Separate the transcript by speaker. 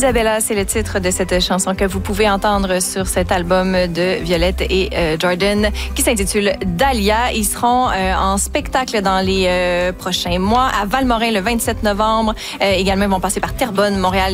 Speaker 1: Isabella, c'est le titre de cette chanson que vous pouvez entendre sur cet album de Violette et Jordan qui s'intitule Dahlia. Ils seront en spectacle dans les prochains mois à Valmorin le 27 novembre. Également, ils vont passer par Terrebonne, Montréal,